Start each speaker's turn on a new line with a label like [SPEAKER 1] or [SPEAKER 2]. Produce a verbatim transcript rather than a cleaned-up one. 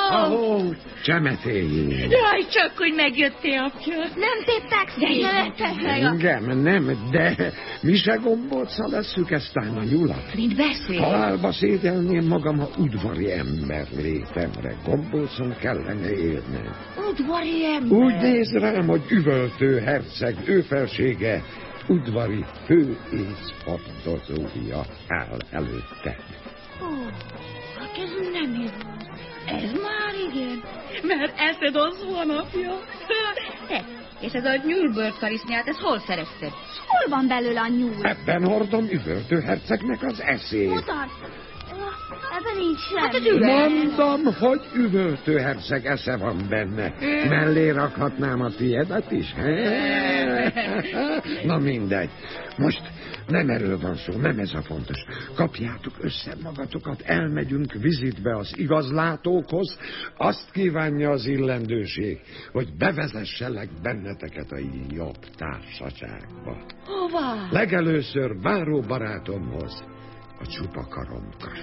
[SPEAKER 1] Ahó, csemetéljünk.
[SPEAKER 2] Jaj, csak hogy megjöttél, apja.
[SPEAKER 3] Nem téptek, ne lettek meg.
[SPEAKER 1] Engem nem, de mi se gombóca vesszük eztán a nyulat.
[SPEAKER 2] Mint beszél.
[SPEAKER 1] Halálba szégyelném magam, ha udvari ember létemre gombócon kellene élnem.
[SPEAKER 2] Udvari ember.
[SPEAKER 1] Úgy néz rám, hogy üvöltő herceg, ő felsége, udvari főészpadozója áll előtte.
[SPEAKER 2] Ó, hát ez nem igaz. Ez már igen. Mert eszed az van, apja. Te, és ez a nyúlbört karisznyát, ez hol szerezted?
[SPEAKER 3] Hol van belőle a nyúl?
[SPEAKER 1] Ebben hordom üvöltő hercegnek az eszét.
[SPEAKER 3] Mutat. Ebben nincs semmi.
[SPEAKER 2] Hát az üveg.
[SPEAKER 1] Mondom, hogy üvöltő herceg esze van benne. Mellé rakhatnám a tiedet is? Na mindegy. Most nem erről van szó, nem ez a fontos. Kapjátok össze magatokat, elmegyünk vizitbe az igazlátókhoz. Azt kívánja az illendőség, hogy bevezesselek benneteket a jobb társaságba.
[SPEAKER 2] Hová?
[SPEAKER 1] Legelőször báró barátomhoz, a csupa karomkás